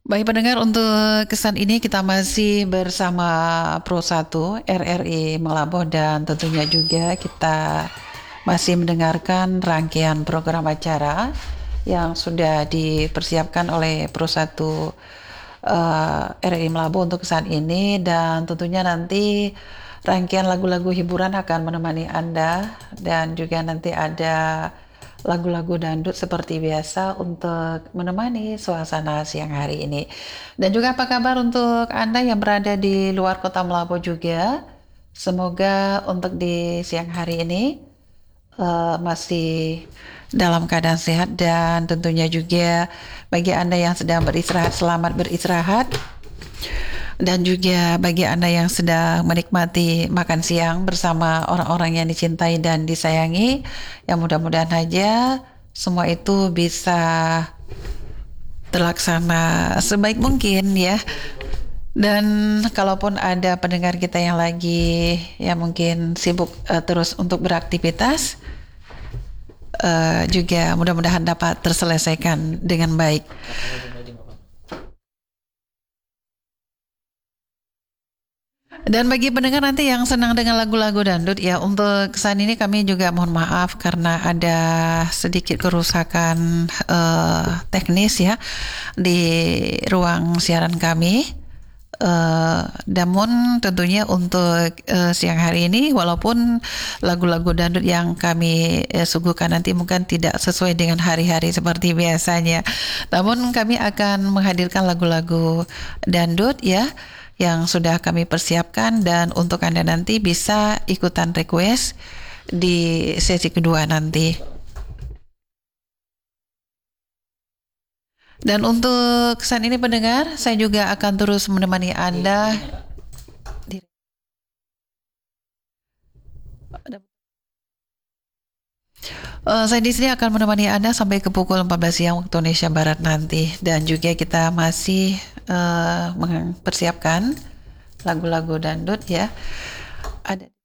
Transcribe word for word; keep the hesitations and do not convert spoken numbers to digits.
Baik pendengar, untuk kesan ini kita masih bersama Pro satu R R I Malabo dan tentunya juga kita masih mendengarkan rangkaian program acara yang sudah dipersiapkan oleh Pro satu uh, R R I Malabo untuk kesan ini, dan tentunya nanti rangkaian lagu-lagu hiburan akan menemani Anda, dan juga nanti ada lagu-lagu dangdut seperti biasa untuk menemani suasana siang hari ini. Dan juga apa kabar untuk Anda yang berada di luar kota Malabo juga? Semoga untuk di siang hari ini uh, masih dalam keadaan sehat, dan tentunya juga bagi Anda yang sedang beristirahat, selamat beristirahat. Dan juga bagi Anda yang sedang menikmati makan siang bersama orang-orang yang dicintai dan disayangi, yang mudah-mudahan aja semua itu bisa terlaksana sebaik mungkin ya. Dan kalaupun ada pendengar kita yang lagi ya mungkin sibuk uh, terus untuk beraktivitas, uh, juga mudah-mudahan dapat terselesaikan dengan baik. Dan bagi pendengar nanti yang senang dengan lagu-lagu dangdut ya, untuk kesan ini kami juga mohon maaf karena ada sedikit kerusakan uh, teknis ya di ruang siaran kami. Uh, namun tentunya untuk uh, siang hari ini, walaupun lagu-lagu dangdut yang kami uh, suguhkan nanti mungkin tidak sesuai dengan hari-hari seperti biasanya, namun kami akan menghadirkan lagu-lagu dangdut ya yang sudah kami persiapkan, dan untuk Anda nanti bisa ikutan request di sesi kedua nanti. Dan untuk kesan ini pendengar, saya juga akan terus menemani Anda. Uh, saya di sini akan menemani Anda sampai ke pukul empat belas siang waktu Indonesia Barat nanti, dan juga kita masih uh, mempersiapkan lagu-lagu dangdut ya. Ada